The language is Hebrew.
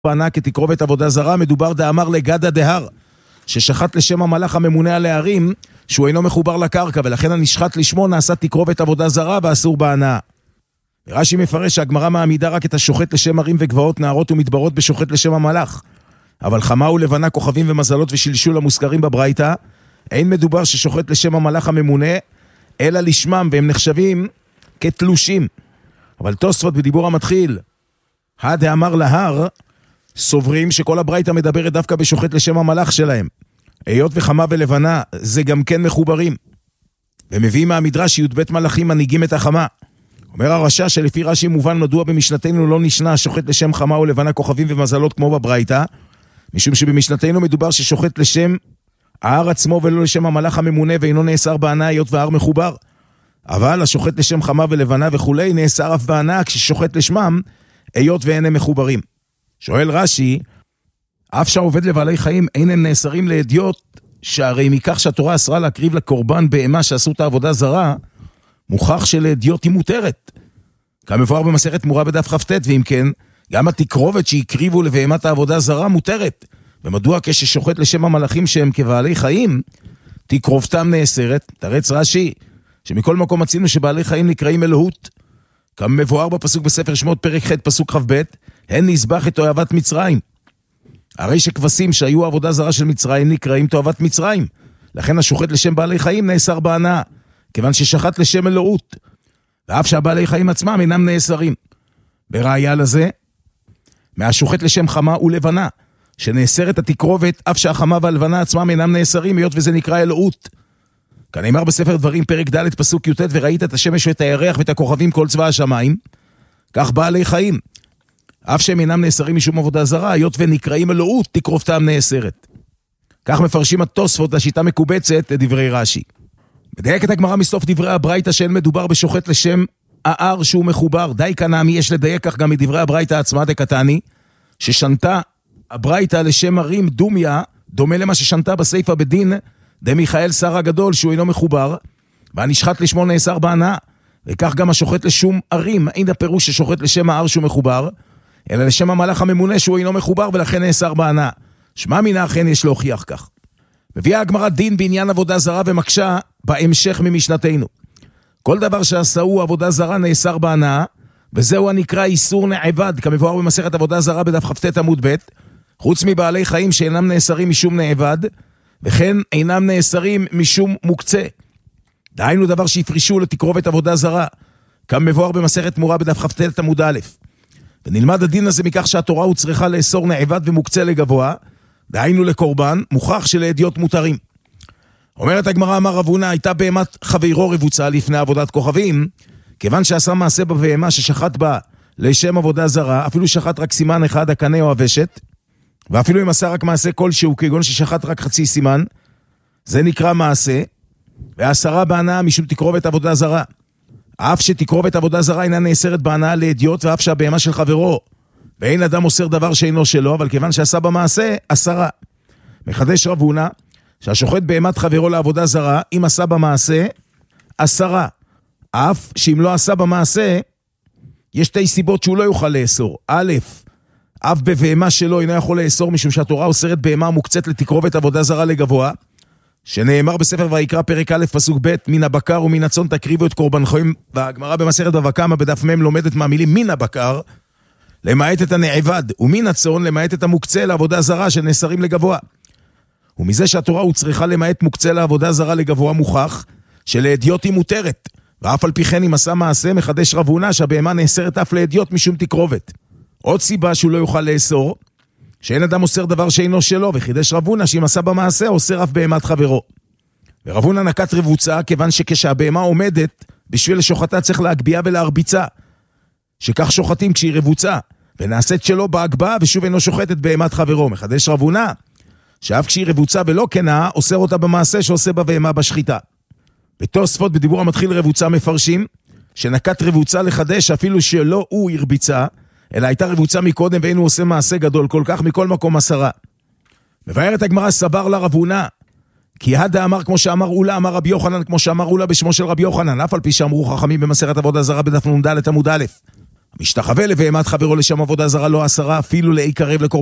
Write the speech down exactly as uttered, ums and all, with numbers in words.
בענה כתקרובת עבודה זרה, מדובר דאמר לגדה דהר, ששחט לשם המלאך הממונה על הערים, שהוא אינו מחובר לקרקע, ולכן הנשחט לשמו נעשה תקרובת עבודה זרה ואסור בענה. רש"י מפרש שהגמרא מעמידה רק את השוחט לשם ערים וגבעות, נערות ומדברות בשוחט לשם המלאך. אבל חמה ולבנה, כוכבים ומזלות ושלשול המוזכרים בברייתא, אין מדובר ששוחט לשם המלאך הממונה, אלא לשמם, והם נחשבים כתלושים. אבל תוספות בדיבור המתחיל, הדאמר להר, סוברים שכל הברייתא מדברת דווקא בשוחט לשם המלאך שלהם. היות וחמה ולבנה זה גם כן מחוברים. ומביאים מהמדרש שי"ב מלאכים מנהיגים את החמה. אומר הרש"ש שלפי רש"י מובן מדוע במשנתנו לא נשנה שוחט לשם חמה ולבנה, כוכבים ומזלות כמו בברייתא, משום שבמשנתנו מדובר ששוחט לשם ההר עצמו ולא לשם המלאך הממונה, ואינו נאסר בענה היות וההר מחובר. אבל השוחט לשם חמה ולבנה וכולי נאסר אף בענה כששוחט לשמם היות ואין הם מחוברים. שואל רש"י, אף שהעובד לבעלי חיים אין הם נאסרים לאדיוט, שהרי מכך שהתורה אסרה להקריב לקורבן בהמה שעשו את העבודה זרה, מוכח שלאדיוט היא מותרת. כמבואר במסכת תמורה בדף כ"ט, ואם כן, גם התקרובת שהקריבו לבהמת העבודה זרה מותרת. ומדוע כששוחט לשם המלאכים שהם כבעלי חיים, תקרובתם נאסרת? תרץ רש"י, שמכל מקום מצינו שבעלי חיים נקראים אלוהות. כמבואר בפסוק בספר שמות פרק ח' פסוק כ"ב, הן נזבח את תועבת מצרים. הרי שכבשים שהיו עבודה זרה של מצרים נקראים תועבת מצרים. לכן השוחט לשם בעלי חיים נאסר בהנאה, כיוון ששחט לשם אלוהות. ואף שהבעלי חיים עצמם אינם נאסרים. בראיה לזה, מהשוחט לשם חמה ולבנה, שנאסרת התקרובת, אף שהחמה והלבנה עצמם אינם נאסרים, היות וזה נקרא אלוהות. כנאמר בספר דברים פרק ד' פסוק י"ט, וראית את השמש ואת הירח ואת הכוכבים כל צבא השמיים, כך בעלי חיים, אף שהם אינם נאסרים משום עבודה זרה, היות ונקראים אלוהות, תקרובתם נאסרת. כך מפרשים התוספות לשיטה מקובצת לדברי רש"י. מדייקת הגמרא מסוף דברי הברייתא שאין מדובר בשוחט לשם ההר שהוא מחובר. די כנעמי יש לדייק כך גם מדברי הברייתא עצמה דקתני, ששנתה הברייתא לשם הרים דומיה, דומה למה ששנתה בסייפה בדין דמיכאל שר הגדול שהוא אינו מחובר, והנשחט לשמו נאסר בהנאה. וכך גם השוחט לשום ערים, אין הפירוש ששוחט לשם ההר שהוא מחובר, אלא לשם המלאך הממונה שהוא אינו מחובר, ולכן נאסר בהנאה. שמה מן האחן יש להוכיח כך. מביאה הגמרא דין בעניין עבודה זרה ומקשה בהמשך ממשנתנו. כל דבר שעשהו עבודה זרה נאסר בהנאה, וזהו הנקרא איסור נעבד, כמבואר במסכת עבודה זרה בדף כ"ט עמוד ב', חוץ מבעלי חיים שאינם נאסרים משום נעבד, וכן אינם נאסרים משום מוקצה. דהיינו דבר שהפרישו לתקרובת עבודה זרה, כמבואר במסכת תמורה בדף כ"ט עמוד א'. ונלמד הדין הזה מכך שהתורה הוא צריכה לאסור נעבד ומוקצה לגבוה, דהיינו לקורבן, מוכח שלאדיוט מותרים. אומרת הגמרא, אמר רב הונא, הייתה בהמת חברו רבוצה לפני עבודת כוכבים, כיוון שעשה מעשה בבהמה ששחט בה לשם עבודה זרה, אפילו שחט רק סימן אחד, הקנה או הוושת, ואפילו אם עשה רק מעשה כלשהו, כגון ששחט רק חצי סימן, זה נקרא מעשה, והעשרה בהנאה משום תקרובת עבודה זרה. אף שתקרובת עבודה זרה אינה נאסרת בהנאה לאדיוט, ואף שהבהמה של חברו, ואין אדם אוסר דבר שאינו שלו, אבל כיוון שעשה במעשה, עשרה. מחדש רב הונא, שהשוחט בהמת חברו לעבודה זרה, אם עשה במעשה, עשרה. אף שאם לא עשה במעשה, יש שתי סיבות שהוא לא יוכל לאסור. א', אף בבהמה שלו אינו יכול לאסור, משום שהתורה אוסרת בהמה מוקצת לתקרובת עבודה זרה לגבוה, שנאמר בספר ויקרא פרק א' פסוק ב', מן הבקר ומן הצאן תקריבו את קורבנכם, והגמרא במסכת בבא קמא בדף מ' לומדת מהמילים מן הבקר, למעט את הנעבד, ומן הצאן למעט את המוקצה לעבודה זרה שנאסרים לגבוה. ומזה שהתורה הוא צריכה למעט מוקצה לעבודה זרה לגבוה מוכח, שלאדיוט היא מותרת, ואף על פי כן אם עשה מעשה מחדש רב הונא שהבהמה נאסרת אף לאדיוט משום תקרובת. עוד סיבה שהוא לא יוכל לאסור, שאין אדם אוסר דבר שאינו שלו, וחידש רב הונא שאם עשה במעשה אוסר אף בהמת חברו. ורב הונא נקט רבוצה, כיוון שכשהבהמה עומדת, בשביל לשוחטה צריך להגבייה ולהרביצה, שכך שוחטים כשהיא רבוצה, ונעשית שלו בהגבהה ושוב אינו שוחט את בהמת חברו. מחדש רב הונא שאף כשהיא רבוצה ולא כנה, אוסר אותה במעשה שעושה בבהמה בשחיטה. בתוספות בדיבור המתחיל רבוצה מפרשים, שנקט רבוצה לחדש אפילו שלא הוא הרביצה, אלא הייתה רבוצה מקודם ואין הוא עושה מעשה גדול כל כך, מכל מקום עשרה. מבארת הגמרא סבר לה רב הונא, כי הדה אמר כמו שאמר אולה, אמר רבי יוחנן כמו שאמר אולה בשמו של רבי יוחנן, אף על פי שאמרו חכמים במסכת עבודה זרה בדף נ"ד עמוד א'. משתחווה לבהמת חברו לשם עבודה זרה לא עשרה, אפילו להיקרב לקורבן